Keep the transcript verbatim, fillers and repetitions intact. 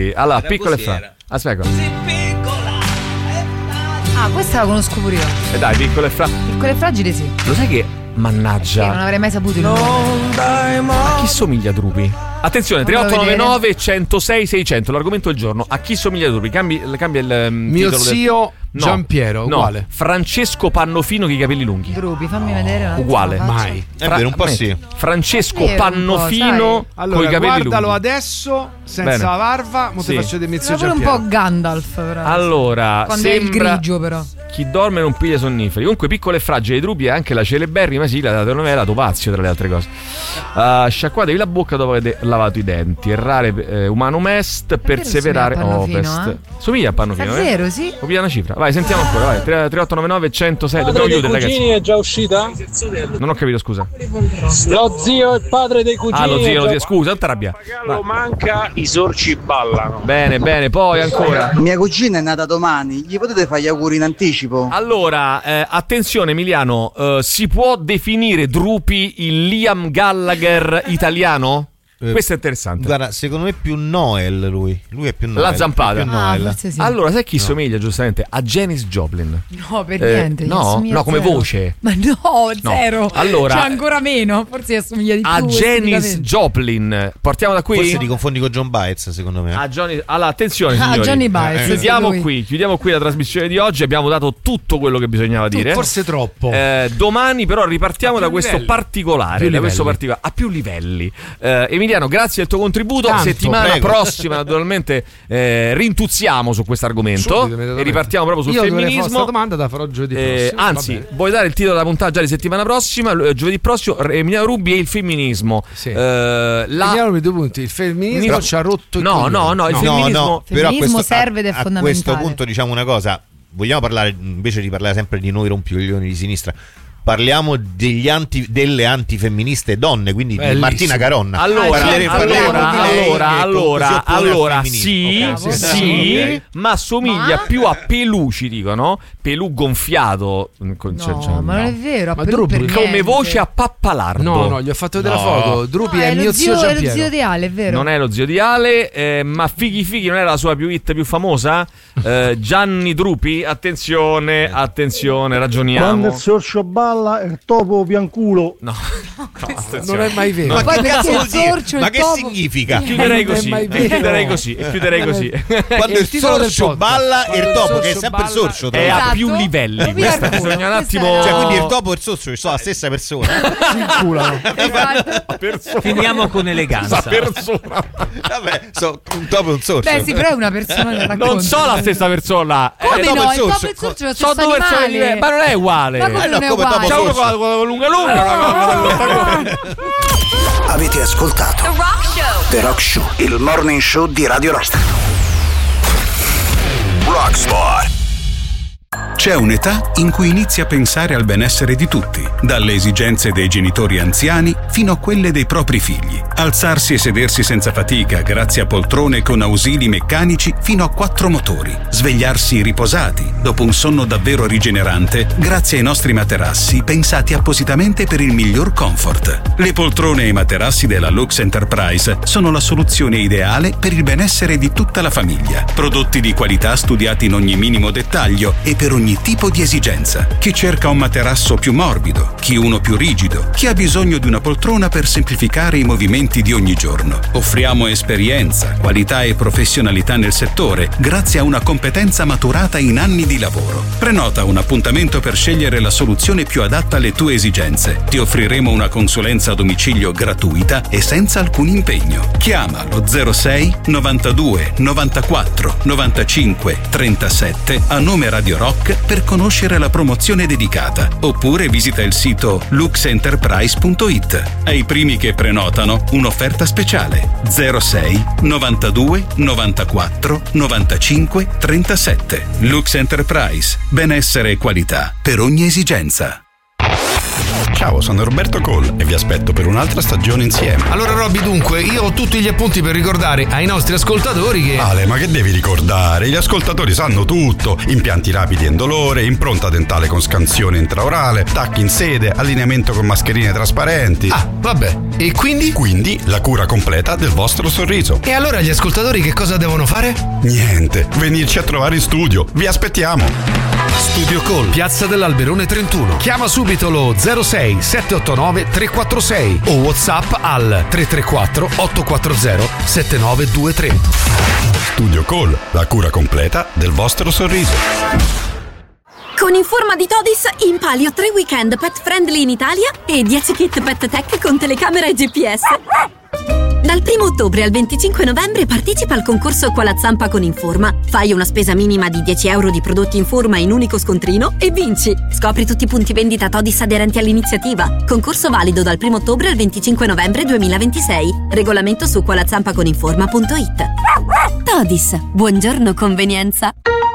Drupi. Allora, piccole e fragili. Aspetta. Ah, questa la conosco pure io. E eh dai, piccole e fragili. Piccole e fragili, sì. Lo sai che, mannaggia, Io non avrei mai saputo il nome. a chi somiglia Drupi? Attenzione, tre otto nove nove uno zero sei sei zero zero, l'argomento del giorno. A chi somiglia Drupi? Cambi, cambia il um, Mio zio del... Giampiero, no, uguale. No. Francesco Pannofino con i capelli lunghi. Drupi, fammi vedere. Un uguale. Mai. È vero, un po' sì. Francesco Vero, Pannofino allora, con i capelli guardalo lunghi. adesso senza Bene. la barba, mo Sì. ti faccio del mio zio Sembra pure Giampiero. un po' Gandalf, però. Allora, quando è il sembra grigio, però. chi dorme non piglia sonniferi. Comunque, piccole e fragili Drupi è anche la celeberrima sigla della telenovela Topazio, tra le altre cose. Uh, sciacquatevi la bocca dopo che avete lavato i denti. Errare eh, umanum est, perseverare ovest. Eh? Somiglia a Pannofino, È eh? vero, sì. O piglia una cifra. Vai, sentiamo ancora, vai. tre otto nove nove uno zero sei. Dobbiamo chiudere, ragazzi. è già uscita? Non ho capito, scusa. Lo zio e padre dei cugini. Ah, lo zio, lo è zio. già... Scusa, non ti arrabbia. Lo manca, i sorci ballano. Bene, bene, poi ancora. Mia cugina è nata domani, gli potete fare gli auguri in anticipo? Allora, eh, attenzione Emiliano, eh, si può definire Drupi il Liam Gallagher italiano? Eh, Questo è interessante. Guarda, secondo me è più Noel lui. Lui è più Noel. La zampata. Più Ah, Noel. forse sì. Allora, sai chi No. somiglia giustamente? A Janis Joplin. No, per Eh, niente. gli no? assomiglia No, come zero. voce. Ma no, No. zero. Allora- C'è ancora meno. Forse gli assomiglia di più. A Janis esteticamente. Joplin. Partiamo da qui. Forse ti confondi con John Baez, secondo me. A Johnny... Allora, attenzione Ah, signori. Johnny Baez, Eh, chiudiamo lui. qui, chiudiamo qui la trasmissione di oggi. Abbiamo dato tutto quello che bisognava dire. Forse troppo. Eh, domani però ripartiamo A più da questo livelli. particolare, Più da questo livelli. particolare a più livelli. Eh, Emiliano, grazie del tuo contributo. Tanto, Settimana prego. prossima, naturalmente, eh, rintuzziamo su questo argomento Subito, e immediatamente. ripartiamo proprio sul Io dovrei fare femminismo. questa domanda, la farò giovedì Eh, prossimo. Va anzi, bene. vuoi dare il titolo della puntata già di settimana prossima? Eh, Giovedì prossimo, Emiliano Rubi e il femminismo. Sì. Eh, la... Vediamo i due punti. Il femminismo Però- ci ha rotto il No, coglione. no, no, il No, femminismo- no, però a Femminismo questo, serve ed è a, a fondamentale. questo punto diciamo una cosa. Vogliamo parlare, invece di parlare sempre di noi rompicoglioni di sinistra, parliamo degli anti, delle antifemministe donne, quindi di Bellissimo. Martina Caronna. Allora, Parleremo- allora, parleremo di lei allora, che si allora, oppone al allora, femminismo. sì, Ok, sì, sì, sì, ok. ma somiglia Ma? più a Pelù, ci dicono, Pelù gonfiato, con- No, cioè, cioè, ma non è vero. Ma Pelù per Drupi- come niente. voce a Pappalardo. No, no, gli ho fatto vedere No. la foto. Drupi No, è è il lo mio zio, zio è lo Giampiero. zio di Ale, è vero. Non è lo zio di Ale, eh, ma Fighi Fighi non era la sua più hit più famosa? Eh, Gianni Drupi, attenzione, attenzione, ragioniamo. sorcio balla il topo pianculo. No, no, attenzione. Non è mai vero. Ma Poi che perché cazzo il vuol dire? sorcio, il Ma che topo- significa? Chiuderei Non è così, mai e vero. chiuderei così, e chiuderei così. Quando È il il titolo del sorcio podcast. balla e il Quando il topo, che è sorcio sempre il balla- sorcio, tra È l'altro. a più Esatto. livelli. Lo Questa vedo. bisogna un Questa attimo. era- Cioè, quindi il topo e il sorcio sono la stessa persona. Si inculano. Esatto. Persona. Finiamo con eleganza. Questa persona. Vabbè, so, un topo e un sorcio. Beh, sì, però è una persona che racconta. Non so la stessa persona. Come Eh, topo no? e Il sorcio. topo e il sorcio è lo sono stesso due persone animale. diverse, ma non è uguale. Ma come Eh, no, non è come uguale? topo C'è uno sorcio. con la lunga lunga, una Avete ascoltato The Rock Show. The Rock Show, il morning show di Radio Rock. Rocksport. C'è un'età in cui inizi a pensare al benessere di tutti, dalle esigenze dei genitori anziani fino a quelle dei propri figli. Alzarsi e sedersi senza fatica grazie a poltrone con ausili meccanici fino a quattro motori. Svegliarsi riposati dopo un sonno davvero rigenerante grazie ai nostri materassi pensati appositamente per il miglior comfort. Le poltrone e i materassi della Lux Enterprise sono la soluzione ideale per il benessere di tutta la famiglia. Prodotti di qualità studiati in ogni minimo dettaglio e per ogni tipo di esigenza. Chi cerca un materasso più morbido, chi uno più rigido, chi ha bisogno di una poltrona per semplificare i movimenti di ogni giorno. Offriamo esperienza, qualità e professionalità nel settore grazie a una competenza maturata in anni di lavoro. Prenota un appuntamento per scegliere la soluzione più adatta alle tue esigenze. Ti offriremo una consulenza a domicilio gratuita e senza alcun impegno. Chiama lo zero sei novantadue novantaquattro novantacinque trentasette a nome Radio Rock per conoscere la promozione dedicata, oppure visita il sito lux enterprise punto it. Ai primi che prenotano un'offerta speciale zero sei novantadue novantaquattro novantacinque trentasette. Lux Enterprise, benessere e qualità per ogni esigenza. Ciao, sono Roberto Cole e vi aspetto per un'altra stagione insieme. Allora Robby, dunque, io ho tutti gli appunti per ricordare ai nostri ascoltatori che... Ale, ma che devi ricordare? Gli ascoltatori sanno tutto. Impianti rapidi e indolore, impronta dentale con scansione intraorale, tacchi in sede, allineamento con mascherine trasparenti. Ah, vabbè. E quindi? Quindi la cura completa del vostro sorriso. E allora gli ascoltatori che cosa devono fare? Niente, venirci a trovare in studio. Vi aspettiamo. Studio Call, Piazza dell'Alberone trentuno. Chiama subito lo zero sei sette otto nove tre quattro sei o WhatsApp al tre tre quattro otto quattro zero sette nove due tre. Studio Call, la cura completa del vostro sorriso. Con Informa di Todis in palio tre weekend pet friendly in Italia e dieci kit Pet Tech con telecamera e G P S. Dal primo ottobre al venticinque novembre partecipa al concorso Qua la Zampa con Informa. Fai una spesa minima di dieci euro di prodotti Informa in unico scontrino e vinci. Scopri tutti i punti vendita Todis aderenti all'iniziativa. Concorso valido dal primo ottobre al venticinque novembre duemilaventisei. Regolamento su qua la zampa con informa punto it. Todis, buongiorno convenienza.